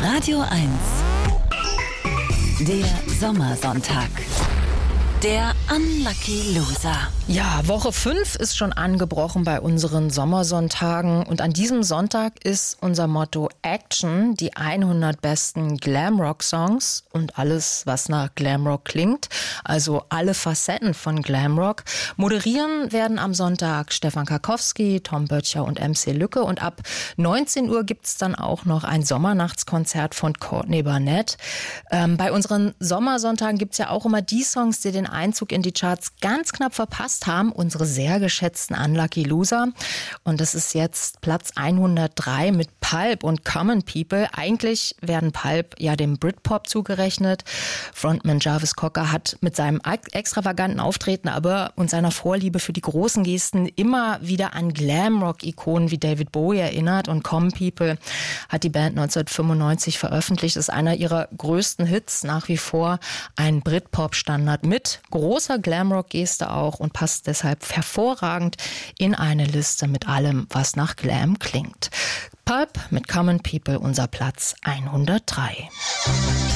Radio 1. Der Sommersonntag. Der Unlucky Loser. Ja, Woche 5 ist schon angebrochen bei unseren Sommersonntagen. Und an diesem Sonntag ist unser Motto Action, die 100 besten Glamrock-Songs und alles, was nach Glamrock klingt. Also alle Facetten von Glamrock. Moderieren werden am Sonntag Stefan Karkowski, Tom Böttcher und MC Lücke. Und ab 19 Uhr gibt's dann auch noch ein Sommernachtskonzert von Courtney Barnett. Bei unseren Sommersonntagen gibt's ja auch immer die Songs, die den Einzug in die Charts ganz knapp verpasst haben, unsere sehr geschätzten Unlucky Loser. Und das ist jetzt Platz 103 mit Pulp und Common People. Eigentlich werden Pulp ja dem Britpop zugerechnet. Frontman Jarvis Cocker hat mit seinem extravaganten Auftreten und seiner Vorliebe für die großen Gesten immer wieder an Glamrock-Ikonen wie David Bowie erinnert. Und Common People hat die Band 1995 veröffentlicht. Das ist einer ihrer größten Hits, nach wie vor ein Britpop-Standard mit großer Glamrock-Geste auch und passt deshalb hervorragend in eine Liste mit allem, was nach Glam klingt. Pulp mit Common People, unser Platz 103.